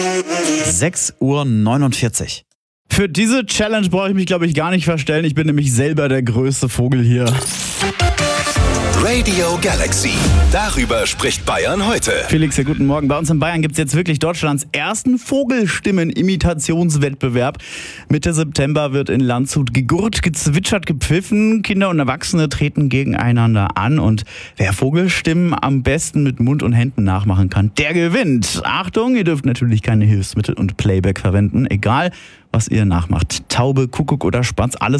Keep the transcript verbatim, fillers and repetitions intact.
sechs Uhr neunundvierzig. Für diese Challenge brauche ich mich, glaube ich, gar nicht verstellen. Ich bin nämlich selber der größte Vogel hier. Radio Galaxy. Darüber spricht Bayern heute. Felix, ja, guten Morgen. Bei uns in Bayern gibt es jetzt wirklich Deutschlands ersten Vogelstimmen-Imitationswettbewerb. Mitte September wird in Landshut gegurrt, gezwitschert, gepfiffen. Kinder und Erwachsene treten gegeneinander an. Und wer Vogelstimmen am besten mit Mund und Händen nachmachen kann, der gewinnt. Achtung, ihr dürft natürlich keine Hilfsmittel und Playback verwenden. Egal, was ihr nachmacht. Taube, Kuckuck oder Spatz, alles